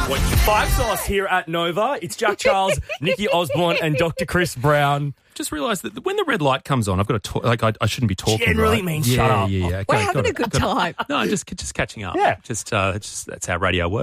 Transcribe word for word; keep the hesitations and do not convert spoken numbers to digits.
Five Sauce here at Nova. It's Jack Charles, Nikki Osborne, and Doctor Chris Brown. Just realised that when the red light comes on, I've got to talk. Like I, I shouldn't be talking. Generally right? means yeah, shut up. Yeah, yeah. Okay, We're having got a it, good got it. time. No, just just catching up. Yeah. Just, uh, just that's how radio works.